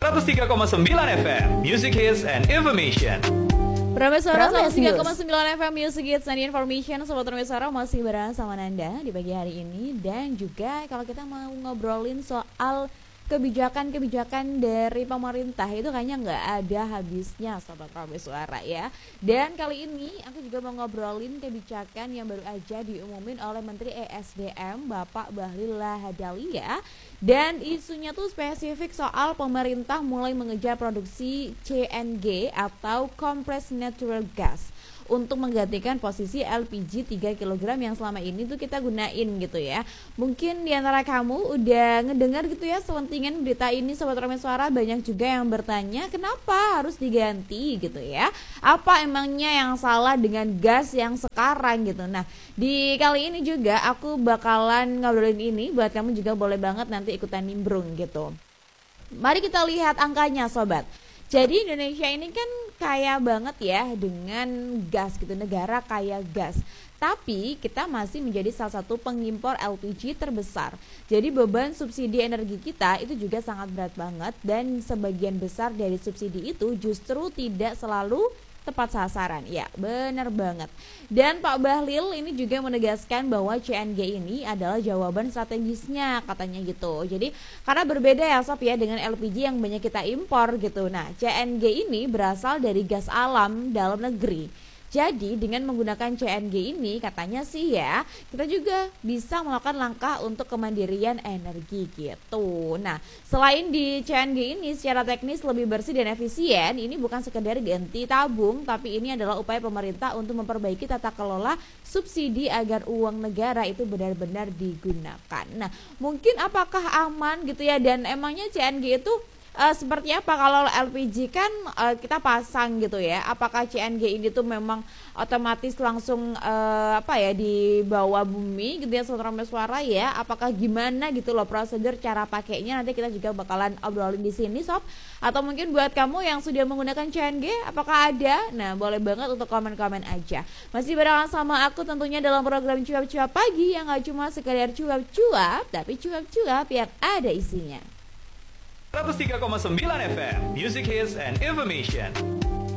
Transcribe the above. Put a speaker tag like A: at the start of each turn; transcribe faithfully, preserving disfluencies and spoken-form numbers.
A: seratus tiga koma sembilan F M Music Hits and Information.
B: Prameswara seratus tiga koma sembilan F M Music Hits and Information. Sobat Prameswara masih bersama Nanda di pagi hari ini. Dan juga kalau kita mau ngobrolin soal kebijakan-kebijakan dari pemerintah, itu kayaknya nggak ada habisnya Sobat Prameswara ya. Dan kali ini aku juga mau ngobrolin kebijakan yang baru aja diumumin oleh Menteri E S D M Bapak Bahlil Lahadalia. Dan isunya tuh spesifik soal pemerintah mulai mengejar produksi C N G atau Compressed Natural Gas untuk menggantikan posisi L P G tiga kilogram yang selama ini tuh kita gunain gitu ya. Mungkin diantara kamu udah ngedengar gitu ya selentingan berita ini Sobat Prameswara, banyak juga yang bertanya kenapa harus diganti gitu ya. Apa emangnya yang salah dengan gas yang sekarang gitu. Nah di kali ini juga aku bakalan ngobrolin ini buat kamu juga boleh banget nanti ikutan nimbrung gitu. Mari kita lihat angkanya Sobat. Jadi Indonesia ini kan kaya banget ya dengan gas gitu, negara kaya gas. Tapi kita masih menjadi salah satu pengimpor L P G terbesar. Jadi beban subsidi energi kita itu juga sangat berat banget. Dan sebagian besar dari subsidi itu justru tidak selalu tepat sasaran. Ya benar banget. Dan Pak Bahlil ini juga menegaskan bahwa C N G ini adalah jawaban strategisnya katanya gitu. Jadi karena berbeda ya Sob ya dengan L P G yang banyak kita impor gitu. Nah C N G ini berasal dari gas alam dalam negeri. Jadi dengan menggunakan C N G ini katanya sih ya kita juga bisa melakukan langkah untuk kemandirian energi gitu. Nah selain di C N G ini secara teknis lebih bersih dan efisien, ini bukan sekedar ganti tabung, tapi ini adalah upaya pemerintah untuk memperbaiki tata kelola subsidi agar uang negara itu benar-benar digunakan. Nah mungkin apakah aman gitu ya, dan emangnya C N G itu Uh, seperti apa? Kalau L P G kan uh, kita pasang gitu ya. Apakah C N G ini tuh memang otomatis langsung uh, apa ya di bawah bumi gitu ya Sobat Prameswara ya? Apakah gimana gitu loh prosedur cara pakainya? Nanti kita juga bakalan obrolin di sini Sob. Atau mungkin buat kamu yang sudah menggunakan C N G, apakah ada? Nah boleh banget untuk komen-komen aja. Masih bareng sama aku tentunya dalam program Cuap-Cuap Pagi yang gak cuma sekedar cuap-cuap, tapi cuap-cuap yang ada isinya.
A: seratus tiga koma sembilan F M Music Hits and Information.